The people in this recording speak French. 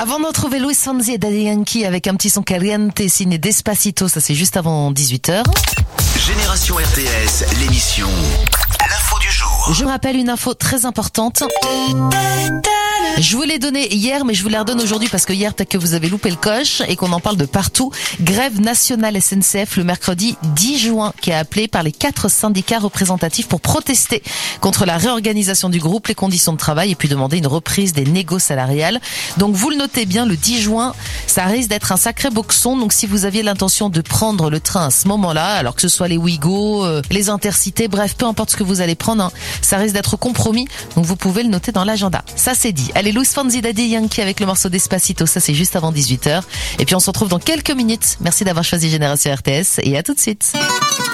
Avant de retrouver Luis Fonsi et Daddy Yankee avec un petit son caliente signé Despacito, ça c'est juste avant 18h. Génération RTS, l'émission L'info du jour. Je rappelle une info très importante. Je vous l'ai donnée hier, mais je vous la redonne aujourd'hui parce que hier, peut-être que vous avez loupé le coche et qu'on en parle de partout. Grève nationale SNCF le mercredi 10 juin qui est appelée par les 4 syndicats représentatifs pour protester contre la réorganisation du groupe, les conditions de travail et puis demander une reprise des négos salariales. Donc vous le notez bien, le 10 juin, ça risque d'être un sacré boxon. Donc si vous aviez l'intention de prendre le train à ce moment-là, alors que ce soit les Ouigo, les Intercités, bref, peu importe ce que vous allez prendre, ça risque d'être compromis. Donc vous pouvez le noter dans l'agenda. Ça c'est dit. Allez, Luis Fonsi, Daddy Yankee avec le morceau Despacito, ça c'est juste avant 18h. Et puis on se retrouve dans quelques minutes. Merci d'avoir choisi Génération RTS et à tout de suite.